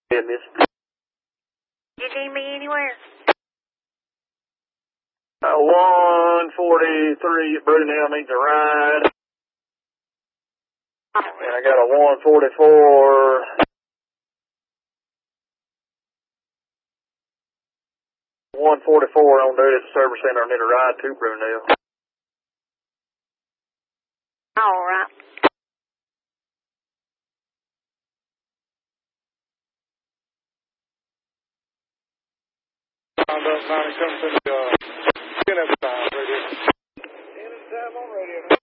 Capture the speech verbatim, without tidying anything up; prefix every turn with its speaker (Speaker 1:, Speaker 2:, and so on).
Speaker 1: Yeah, miss.
Speaker 2: You need me anywhere?
Speaker 1: Uh, one forty-three at Brunel needs a ride.
Speaker 2: Oh,
Speaker 1: And I got a one forty-four. one forty-four on duty at the service center. I need a ride to Brunel.
Speaker 2: all right.
Speaker 3: Found up ninety comes in the uh, skin at the time, radio.
Speaker 1: Anytime on radio.